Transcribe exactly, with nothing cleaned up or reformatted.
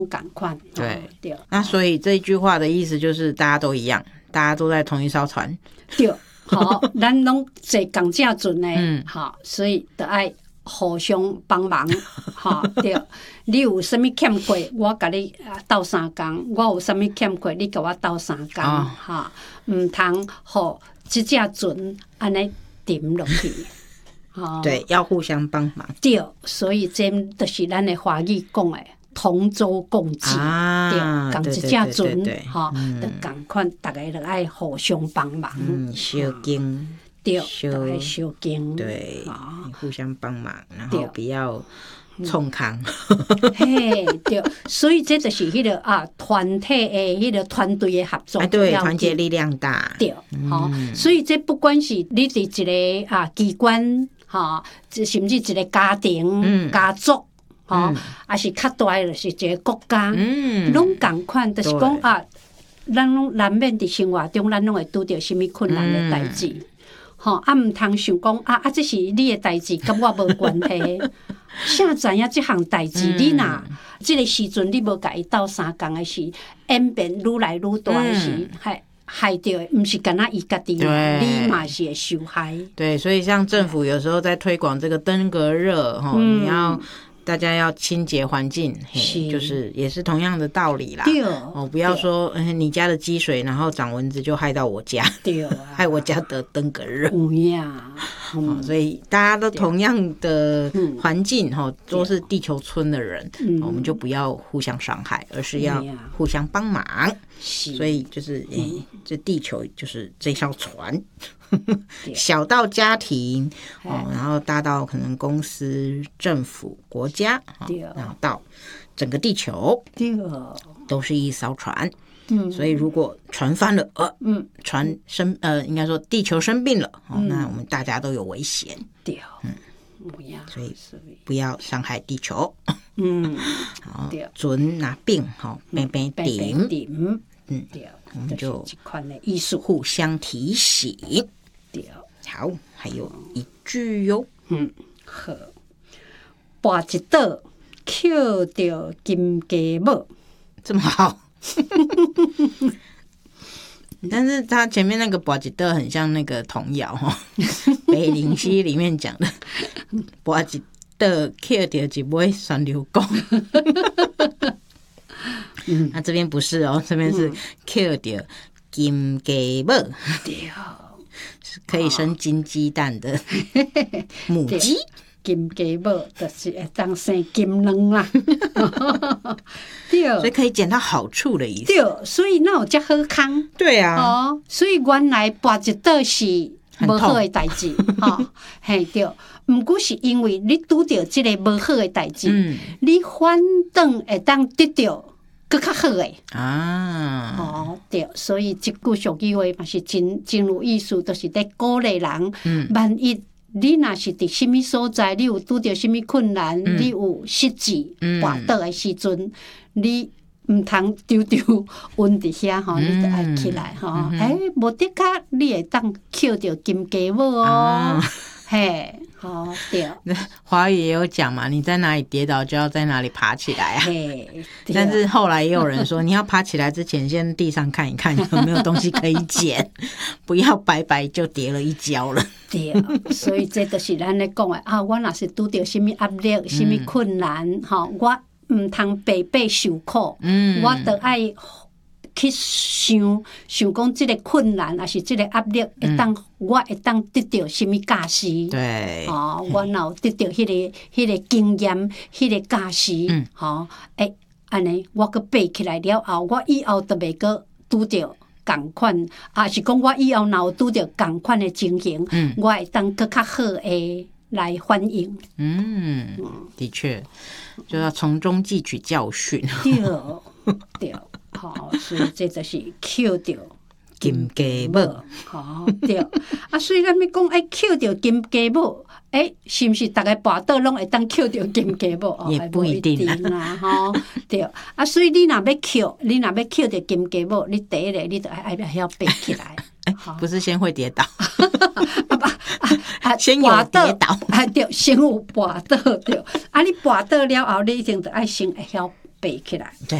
赶快。 对、 哦、对， 那所以这句话的意思就是大家都一样，大家都在同一艘船。 对，好，咱拢坐共正船呢，嗯，好，所以就爱互相帮忙，哈，对。你有啥物欠过，我甲你斗三工；我有啥物欠过，你甲我斗三工，哈、哦，毋通互即只船安尼沉落去。哦、 对，要互相帮忙。 对，所以这就是咱的华语讲的同舟共济， 啊、 对，共一只船，哈，就共款，大家就爱互相帮忙， 嗯，小经， 对，就爱小经， 对， 哦、 互相帮忙，然后不要冲康。 嘿，对，所以这就是迄个啊团体的迄个团队的合作， 啊，对，团结力量大， 对，好、嗯，所以这不管是你伫一个啊机关。哈，甚至一个家庭、嗯、家族，哈、嗯，也是较大的，就是一个国家，嗯，拢共款，就是讲啊，咱拢难免伫生活中，咱拢会拄着什么困难的代志，吼、嗯，啊，毋通想讲啊啊，这是你的代志，甲我无关系。啥知影这项代志，你若这个时阵你无甲伊斗相共的是演变愈来愈大的是，还、嗯。害到的不是干那伊家己，你嘛是会受害。 对，所以像政府有时候在推广这个登革热，哈、嗯，你要大家要清洁环境，是就是也是同样的道理啦。对哦，不要说、嗯、你家的积水，然后长蚊子就害到我家，对、啊，害我家得登革热。有呀、嗯哦，所以大家都同样的环境，哈、嗯，都是地球村的人、嗯，我们就不要互相伤害，而是要互相帮忙。所以就是，哎、欸，这地球就是这艘船，小到家庭哦，然后大到可能公司、政府、国家，然后到整个地球，都是一艘船。嗯，所以如果船翻了，呃，嗯，船生呃，应该说地球生病了，哦，嗯、那我们大家都有危险。对，嗯，所以不要伤害地球。嗯，好，准拿病，好，病病顶。嗯，对，我们就互相提醒。对，好，还有一句哟，嗯， 好，跋一倒，捡到金鸡母， 这么好。但是他前面那个跋一倒很像那个童谣哈，《北林溪》里面讲的，跋一倒，捡到一尾酸流公。嗯，那、啊、这边不是哦，这边是捡到金鸡母，对、哦，可以生金鸡蛋的母鸡。 金鸡母就是会当生金卵啦，对， 所以可以捡到好处的意思。 对，所以那有这好康。 对啊， 哦，所以原来跋一倒是无好的代志，哈，嘿对。毋过是因为你拄着这个无好的代志、嗯，你反倒会当得到更较好的啊。哦，对，所以这句俗语话嘛是真真有意思，就是在鼓励人。嗯，万一你若是伫什么所在，你有拄着什么困难，嗯、你有失志跋倒的时阵，你毋通丢丢温伫遐吼，你就爱起来吼。哎、嗯欸，无得卡，你会当捡着金鸡母哦。啊、嘿。哦，对， 华语也有讲嘛，你在哪里跌倒就要在哪里爬起来啊。但是后来也有人说，你要爬起来之前，先地上看一看有没有东西可以捡，不要白白就跌了一跤了。 对，所以这就是咱咧讲的啊，我若是拄到什么压力、什么困难，哈、嗯，我唔通白白受苦，嗯，我得爱。去想想讲这个困难还是这个压力会当、嗯、我会当得到什么价值， 对， 哦，我若有得到迄、那个迄、那个经验迄、那个价值，嗯，吼，诶，安尼我阁爬起来了后，我以后都袂阁拄着同款，啊是讲我以后若有拄着同款的情形，嗯，我会当阁较好诶来反应。嗯， 的确，就要从中汲取教训。 对，对。好，所以这就是捡到金鸡母。 好，对啊，所以咱要讲哎，捡到金鸡母，哎，是不是大家跋倒拢会当捡到金鸡母？ 也不一定啦，吼，对啊，所以你若要捡，你若要捡到金鸡母，你第一个你就爱爱要爬起来。 哎，不是先会跌倒， 啊不啊啊， 先有跌倒， 啊对，先有跋倒对，啊你跋倒了后，你一定就爱先会晓。 背起来。 对，